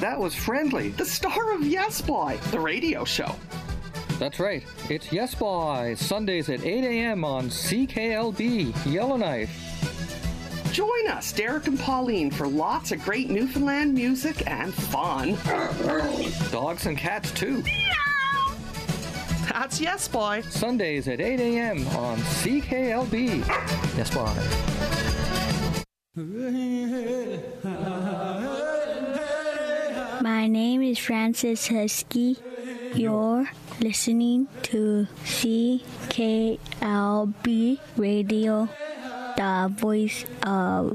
that was Friendly, the star of Yes Boy, the radio show. That's right. It's Yes Boy, Sundays at 8 a.m. on CKLB, Yellowknife. Join us, Derek and Pauline, for lots of great Newfoundland music and fun. Dogs and cats, too. That's Yes Boy. Sundays at 8 a.m. on CKLB. Yes Boy. My name is Francis Husky. You're listening to CKLB Radio, the voice of